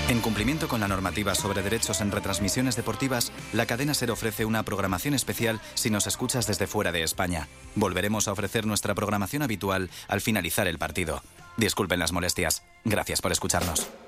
En cumplimiento con la normativa sobre derechos en retransmisiones deportivas, la cadena SER ofrece una programación especial si nos escuchas desde fuera de España. Volveremos a ofrecer nuestra programación habitual al finalizar el partido. Disculpen las molestias. Gracias por escucharnos.